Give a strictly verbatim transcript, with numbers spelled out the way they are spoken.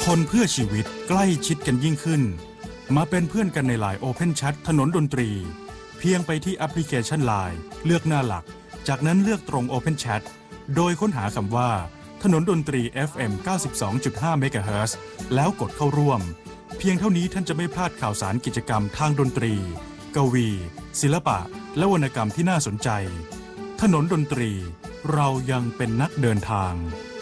คนเพื่อชีวิตใกล้ชิดกันยิ่งขึ้นมาเป็นเพื่อนกันในไลน์ Open Chat ถนนดนตรีเพียงไปที่แอปพลิเคชัน ไลน์ เลือกหน้าหลักจากนั้นเลือกตรง Open Chat โดยค้นหาคำว่าถนนดนตรี เอฟ เอ็ม เก้าสิบสองจุดห้า เมกะเฮิรตซ์ แล้วกดเข้าร่วมเพียงเท่านี้ท่านจะไม่พลาดข่าวสารกิจกรรมทางดนตรีกวีศิลปะและวรรณกรรมที่น่าสนใจถนนดนตรีเรายังเป็นนักเดินทาง